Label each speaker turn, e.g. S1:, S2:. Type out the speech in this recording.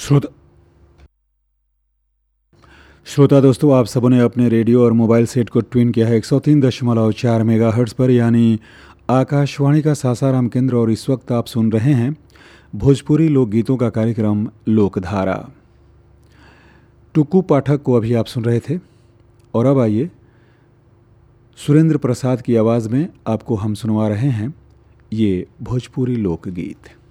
S1: श्रोता श्रोता दोस्तों, आप सबों ने अपने रेडियो और मोबाइल सेट को ट्यून किया है 103.4 मेगाहर्ट्ज़ पर, यानी आकाशवाणी का सासाराम केंद्र। और इस वक्त आप सुन रहे हैं भोजपुरी लोकगीतों का कार्यक्रम लोकधारा। टुक्कू पाठक को अभी आप सुन रहे थे, और अब आइए सुरेंद्र प्रसाद की आवाज़ में आपको हम सुनवा रहे हैं ये भोजपुरी लोकगीत।